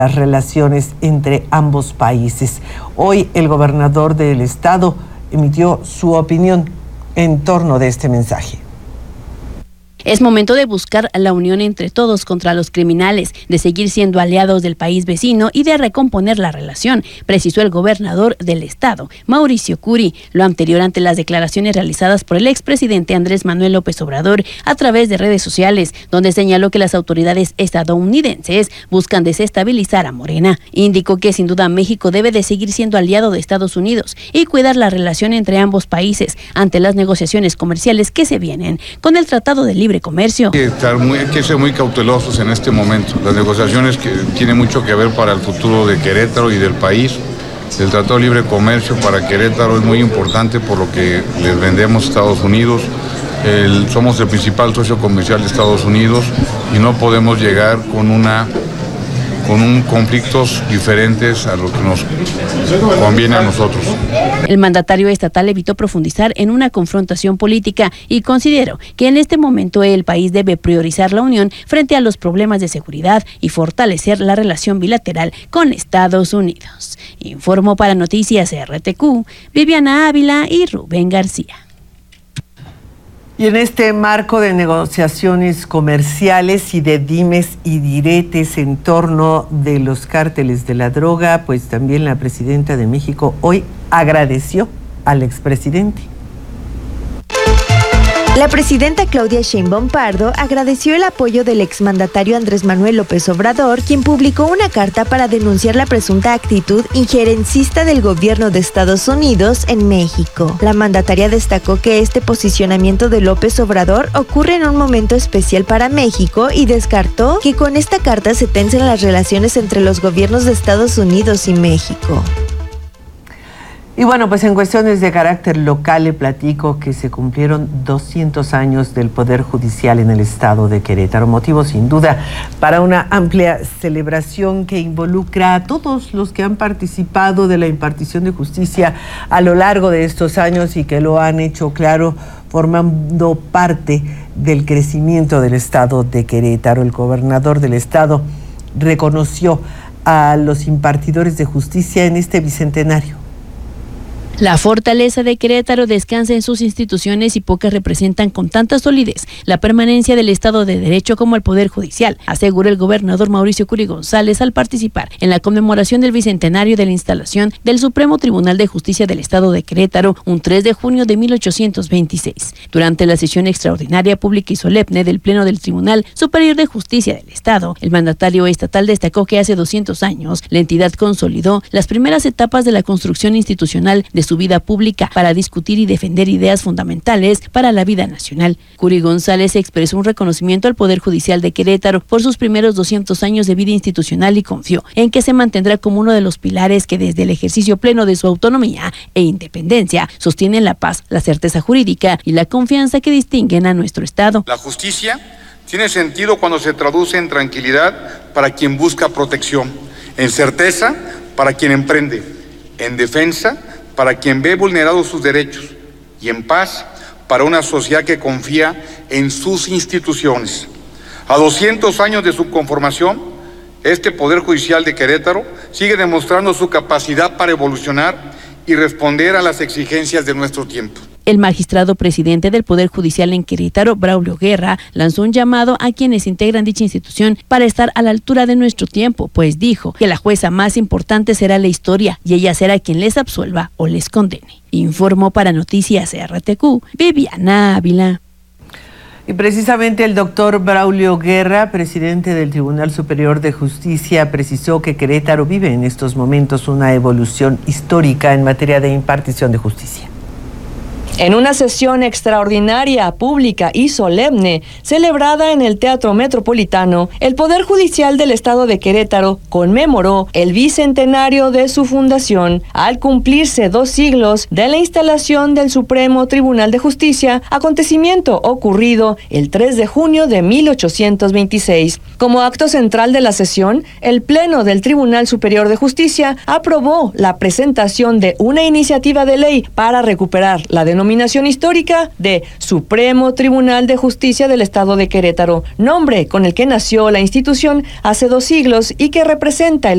las relaciones entre ambos países. Hoy el gobernador del estado emitió su opinión en torno de este mensaje. Es momento de buscar la unión entre todos contra los criminales, de seguir siendo aliados del país vecino y de recomponer la relación, precisó el gobernador del estado, Mauricio Curi, lo anterior ante las declaraciones realizadas por el expresidente Andrés Manuel López Obrador a través de redes sociales, donde señaló que las autoridades estadounidenses buscan desestabilizar a Morena. Indicó que sin duda México debe de seguir siendo aliado de Estados Unidos y cuidar la relación entre ambos países ante las negociaciones comerciales que se vienen con el Tratado de Libre Comercio. Hay que ser muy cautelosos en este momento. Las negociaciones que tienen mucho que ver para el futuro de Querétaro y del país. El Tratado de Libre Comercio para Querétaro es muy importante por lo que les vendemos a Estados Unidos. Somos el principal socio comercial de Estados Unidos y no podemos llegar con conflictos diferentes a lo que nos conviene a nosotros. El mandatario estatal evitó profundizar en una confrontación política y consideró que en este momento el país debe priorizar la unión frente a los problemas de seguridad y fortalecer la relación bilateral con Estados Unidos. Informó para Noticias RTQ, Viviana Ávila y Rubén García. Y en este marco de negociaciones comerciales y de dimes y diretes en torno de los cárteles de la droga, pues también la presidenta de México hoy agradeció al expresidente. La presidenta Claudia Sheinbaum Pardo agradeció el apoyo del exmandatario Andrés Manuel López Obrador, quien publicó una carta para denunciar la presunta actitud injerencista del gobierno de Estados Unidos en México. La mandataria destacó que este posicionamiento de López Obrador ocurre en un momento especial para México y descartó que con esta carta se tensen las relaciones entre los gobiernos de Estados Unidos y México. Y bueno, pues en cuestiones de carácter local le platico que se cumplieron 200 años del Poder Judicial en el estado de Querétaro, motivo sin duda para una amplia celebración que involucra a todos los que han participado de la impartición de justicia a lo largo de estos años y que lo han hecho, claro, formando parte del crecimiento del estado de Querétaro. El gobernador del estado reconoció a los impartidores de justicia en este bicentenario. La fortaleza de Querétaro descansa en sus instituciones y pocas representan con tanta solidez la permanencia del Estado de Derecho como el Poder Judicial, asegura el gobernador Mauricio Curi González al participar en la conmemoración del bicentenario de la instalación del Supremo Tribunal de Justicia del Estado de Querétaro, un 3 de junio de 1826. Durante la sesión extraordinaria, pública y solemne del Pleno del Tribunal Superior de Justicia del Estado, el mandatario estatal destacó que hace 200 años la entidad consolidó las primeras etapas de la construcción institucional de su vida pública para discutir y defender ideas fundamentales para la vida nacional. Curi González expresó un reconocimiento al Poder Judicial de Querétaro por sus primeros 200 años de vida institucional y confió en que se mantendrá como uno de los pilares que desde el ejercicio pleno de su autonomía e independencia sostienen la paz, la certeza jurídica y la confianza que distinguen a nuestro Estado. La justicia tiene sentido cuando se traduce en tranquilidad para quien busca protección, en certeza para quien emprende, en defensa para quien ve vulnerados sus derechos y en paz para una sociedad que confía en sus instituciones. A 200 años de su conformación, este Poder Judicial de Querétaro sigue demostrando su capacidad para evolucionar y responder a las exigencias de nuestro tiempo. El magistrado presidente del Poder Judicial en Querétaro, Braulio Guerra, lanzó un llamado a quienes integran dicha institución para estar a la altura de nuestro tiempo, pues dijo que la jueza más importante será la historia y ella será quien les absuelva o les condene. Informó para Noticias RTQ, Viviana Ávila. Y precisamente el doctor Braulio Guerra, presidente del Tribunal Superior de Justicia, precisó que Querétaro vive en estos momentos una evolución histórica en materia de impartición de justicia. En una sesión extraordinaria, pública y solemne, celebrada en el Teatro Metropolitano, el Poder Judicial del Estado de Querétaro conmemoró el bicentenario de su fundación, al cumplirse 2 siglos de la instalación del Supremo Tribunal de Justicia, acontecimiento ocurrido el 3 de junio de 1826. Como acto central de la sesión, el Pleno del Tribunal Superior de Justicia aprobó la presentación de una iniciativa de ley para recuperar la denominación denominación histórica de Supremo Tribunal de Justicia del Estado de Querétaro, nombre con el que nació la institución hace 2 siglos y que representa el